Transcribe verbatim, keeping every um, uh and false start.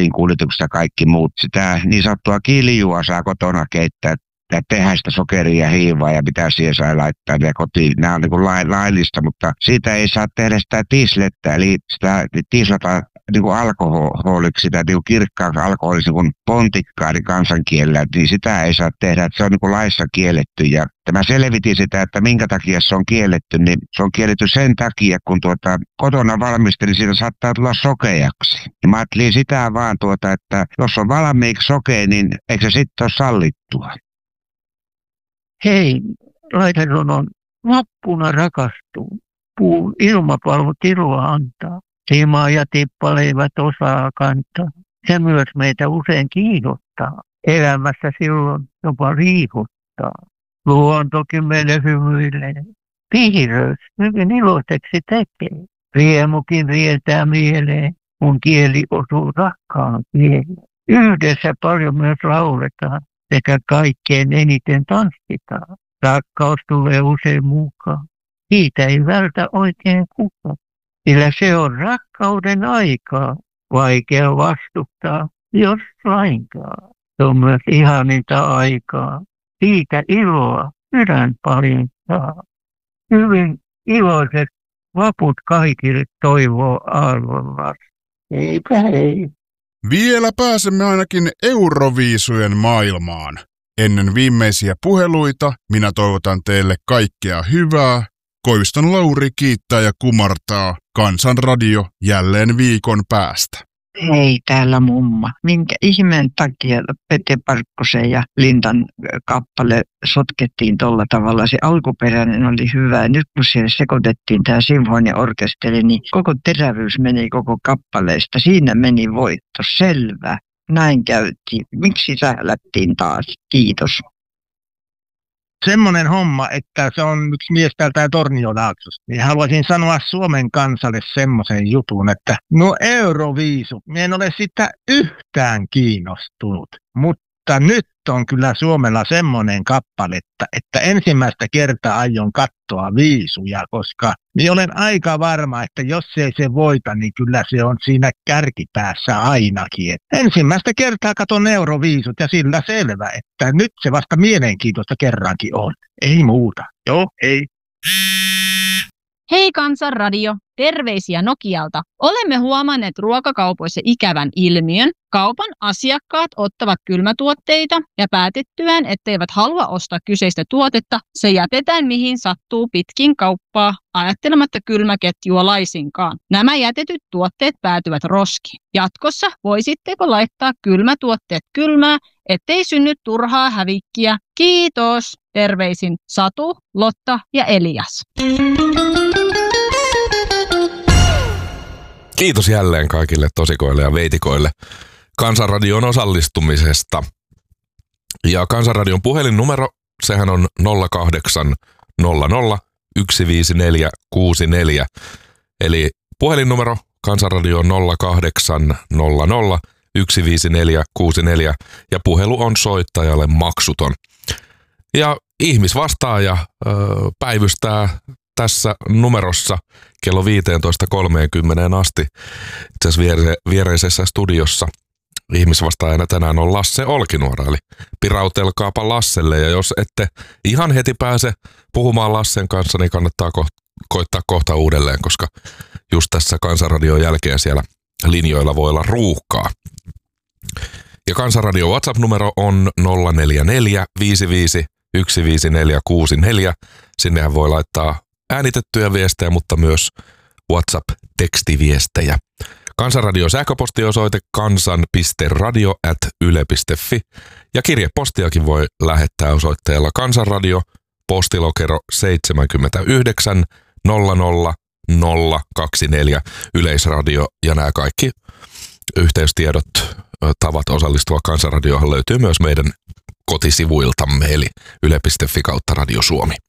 kotiinkuljetukset ja kaikki muut. Sitä niin sanottua kiljua saa kotona keittää. Ja tehdään sitä sokeria ja hiivaa ja mitä siihen saa laittaa ja kotiin. Nämä on niin kuin laillista, mutta siitä ei saa tehdä sitä tiislettä, eli sitä tiislata niin kuin alkoholiksi, sitä niin kuin kirkkaaksi alkoholiksi, niin kuin pontikkaa niin kansankielellä, niin sitä ei saa tehdä, että se on niin kuin laissa kielletty. Ja tämä selvitin sitä, että minkä takia se on kielletty, niin se on kielletty sen takia, kun tuota, kotona valmistelin, siitä saattaa tulla sokeaksi. Ja mä ajattelin sitä vaan, tuota, että jos on valmiiksi sokea, niin eikö se sitten ole sallittua? Hei, laiterunon vappuna rakastuu. Puun ilmapalvot iloa antaa. Simaa ja tippaleivät osaa kantaa. Se myös meitä usein kiinnostaa. Elämässä silloin jopa riihuttaa. Luontokin meille hymyilee. Piiröys hyvin iloiseksi tekee. Riemukin rientää mieleen, kun kieli osuu rakkaan kieleen. Yhdessä paljon myös lauletaan. Sekä kaikkein eniten tanssitaan. Rakkaus tulee usein mukaan. Siitä ei vältä oikein kukaan. Sillä se on rakkauden aikaa. Vaikea vastustaa, jos lainkaan. Se on myös ihaninta aikaa. Siitä iloa sydän paljon saa. Hyvin iloiset vaput kaikille toivoo Aallon. Eipä hei. Vielä pääsemme ainakin Euroviisujen maailmaan. Ennen viimeisiä puheluita minä toivotan teille kaikkea hyvää. Koiviston Lauri kiittää ja kumartaa. Kansanradio jälleen viikon päästä. Hei, täällä mumma. Minkä ihmeen takia Pete Parkkosen ja Lindan kappale sotkettiin tolla tavalla? Se alkuperäinen oli hyvä. Nyt kun siellä sekoitettiin tämä sinfoniaorkesteri, niin koko terävyys meni koko kappaleesta. Siinä meni voitto. Selvä. Näin käytiin. Miksi sählättiin taas? Kiitos. Semmoinen homma, että se on yksi mies täältä Torniolaaksosta, niin haluaisin sanoa Suomen kansalle semmoisen jutun, että no Euroviisu, minä en ole sitä yhtään kiinnostunut, mutta nyt on kyllä Suomella semmoinen kappaletta, että ensimmäistä kertaa aion katsoa viisuja, koska minä olen aika varma, että jos ei se voita, niin kyllä se on siinä kärkipäässä ainakin. Et ensimmäistä kertaa katon Euroviisut ja sillä selvä, että nyt se vasta mielenkiintoista kerrankin on. Ei muuta. Joo, ei. Hei Kansanradio, terveisiä Nokialta. Olemme huomanneet ruokakaupoissa ikävän ilmiön. Kaupan asiakkaat ottavat kylmätuotteita ja päätettyään, etteivät halua ostaa kyseistä tuotetta, se jätetään mihin sattuu pitkin kauppaa, ajattelematta kylmäketjua laisinkaan. Nämä jätetyt tuotteet päätyvät roskiin. Jatkossa voisitteko laittaa kylmätuotteet kylmää, ettei synny turhaa hävikkiä. Kiitos! Terveisin Satu, Lotta ja Elias. Kiitos jälleen kaikille tosikoille ja veitikoille Kansanradion osallistumisesta. Ja Kansanradion puhelinnumero, sehän on nolla kahdeksan nolla nolla yksi viisi neljä kuusi neljä. Eli puhelinnumero Kansanradio on nolla kahdeksan nolla nolla yksi viisi neljä kuusi neljä ja puhelu on soittajalle maksuton. Ja ihmisvastaaja ö, päivystää tässä numerossa kello viisitoista kolmekymmentä asti. Itse asiassa viere, viereisessä studiossa ihmisvastaajana tänään on Lasse Olkinuora, eli pirautelkaapa Lasselle. Ja jos ette ihan heti pääse puhumaan Lassen kanssa, niin kannattaa ko- koittaa kohta uudelleen, koska just tässä Kansanradion jälkeen siellä linjoilla voi olla ruuhkaa. Ja Kansanradion WhatsApp-numero on nolla neljä neljä viisi viisi yksi viisi neljä kuusi neljä. Sinnehän voi laittaa äänitettyjä viestejä, mutta myös WhatsApp-tekstiviestejä. Kansanradion sähköpostiosoite kansan piste radio ät yle piste fi ja kirjepostiakin voi lähettää osoitteella Kansanradio, postilokero seitsemänkymmentäyhdeksän nolla nolla nolla kaksikymmentäneljä, Yleisradio ja nämä kaikki yhteystiedot, tavat osallistua Kansanradioon löytyy myös meidän kotisivuiltamme eli yle piste fi kautta Radio Suomi.